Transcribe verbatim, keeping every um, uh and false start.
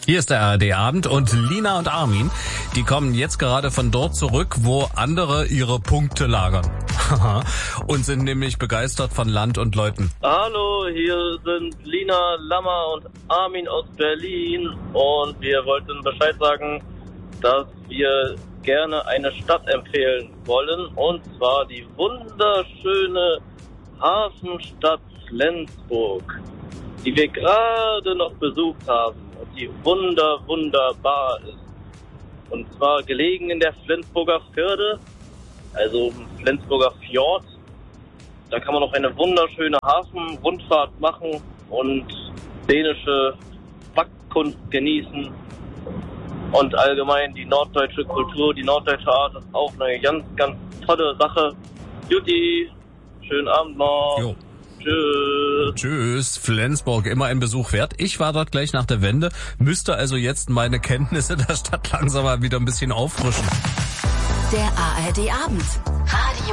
Hier ist der A R D-Abend und Lina und Armin, die kommen jetzt gerade von dort zurück, wo andere ihre Punkte lagern. Und sind nämlich begeistert von Land und Leuten. Hallo, hier sind Lina, Lammer und Armin aus Berlin und wir wollten Bescheid sagen, dass wir gerne eine Stadt empfehlen wollen, und zwar die wunderschöne Hafenstadt Flensburg, die wir gerade noch besucht haben und die wunder, wunderbar ist. Und zwar gelegen in der Flensburger Förde, also im Flensburger Fjord. Da kann man noch eine wunderschöne Hafenrundfahrt machen und dänische Backkunst genießen. Und allgemein die norddeutsche Kultur, die norddeutsche Art ist auch eine ganz, ganz tolle Sache. Juti, schönen Abend noch. Jo. Tschüss. Tschüss. Flensburg, immer ein Besuch wert. Ich war dort gleich nach der Wende, müsste also jetzt meine Kenntnisse der Stadt langsam mal wieder ein bisschen auffrischen. Der A R D-Abend.